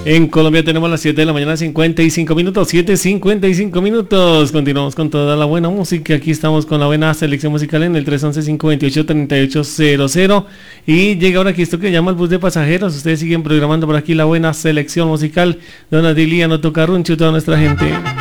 En Colombia tenemos las 7 de la mañana, 55 minutos, 7:55 minutos. Continuamos con toda la buena música. Aquí estamos con la buena selección musical en el 311-528-3800. Y llega ahora aquí esto que llama el bus de pasajeros. Ustedes siguen programando por aquí la buena selección musical. Dona Diliano, Tocarruncho, toda nuestra gente.